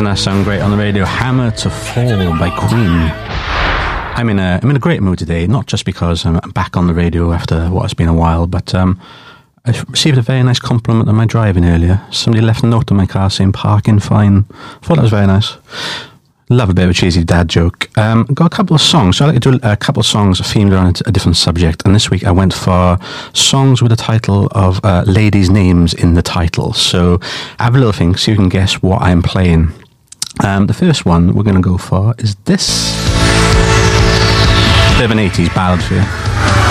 that sound great on the radio? Hammer to Fall by Queen. I'm in a great mood today, not just because I'm back on the radio after what has been a while, but I received a very nice compliment on my driving earlier. Somebody left a note on my car saying parking fine. I thought that was very nice. Love a bit of a cheesy dad joke. Got a couple of songs. So I like to do a couple of songs themed around a different subject. And this week I went for songs with the title of ladies' names in the title. So have a little think, so you can guess what I'm playing. The first one we're going to go for is this. Bit of an 80s ballad for you.